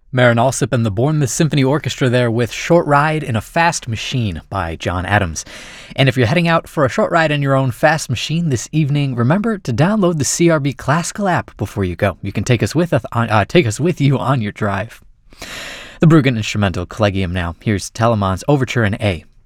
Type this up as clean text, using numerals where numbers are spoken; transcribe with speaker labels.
Speaker 1: Marin Alsop and the Bournemouth Symphony Orchestra there with Short Ride in a Fast Machine by John Adams. And if you're heading out for a short ride in your own fast machine this evening, remember to download the CRB Classical app before you go. You can take us with you on your drive. The Bruggen Instrumental Collegium now. Here's Telemann's Overture in A